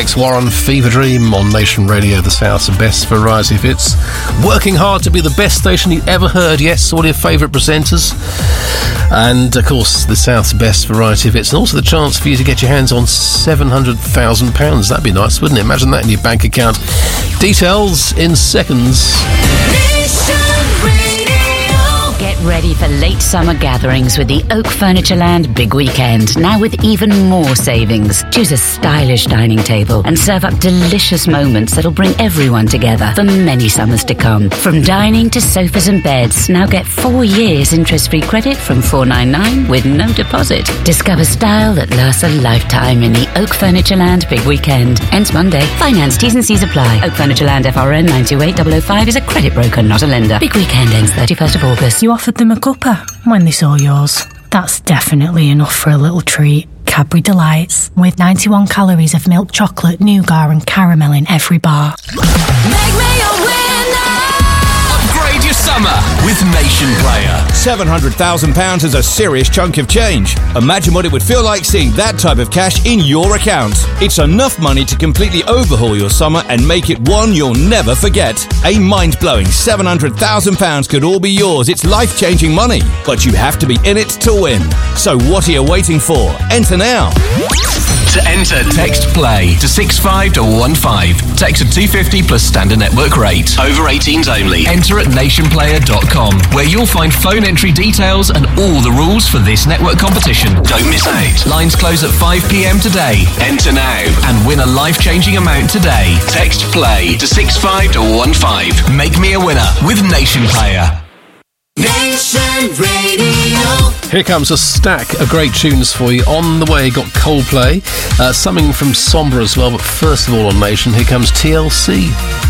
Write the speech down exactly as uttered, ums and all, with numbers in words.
Alex Warren, Fever Dream on Nation Radio, the South's best variety of hits. Working hard to be the best station you ever heard, yes, all your favourite presenters. And, of course, the South's best variety of hits. And also the chance for you to get your hands on seven hundred thousand pounds. That'd be nice, wouldn't it? Imagine that in your bank account. Details in seconds. Get ready for late summer gatherings with the Oak Furnitureland Big Weekend, now with even more savings. Choose a stylish dining table and serve up delicious moments that'll bring everyone together for many summers to come. From dining to sofas and beds, now get four years interest-free credit from four ninety-nine with no deposit. Discover style that lasts a lifetime in the Oak Furnitureland Big Weekend. Ends Monday. Finance, T's and C's apply. Oak Furnitureland F R N nine two eight zero zero five is a credit broker, not a lender. Big Weekend ends thirty-first of August. You offered them a cuppa when they saw yours. That's definitely enough for a little treat. Cadbury Delights, with ninety-one calories of milk chocolate, nougat and caramel in every bar. Make me a winner! Upgrade your summer with Nation Player. seven hundred thousand pounds is a serious chunk of change. Imagine what it would feel like seeing that type of cash in your account. It's enough money to completely overhaul your summer and make it one you'll never forget. A mind-blowing seven hundred thousand pounds could all be yours. It's life-changing money, but you have to be in it to win. So what are you waiting for? Enter now. To enter, text PLAY to six five one one five. Text at two fifty plus standard network rate. Over eighteens only. Enter at nation player dot com, where you'll find phone entry details and all the rules for this network competition. Don't miss out. Lines close at five p.m. today. Enter now and win a life-changing amount today. Text PLAY to six five one one five. Make me a winner with Nation Player. Nation Radio. Here comes a stack of great tunes for you. On the way, got Coldplay, uh, something from Sombra as well, but first of all on Nation, here comes T L C.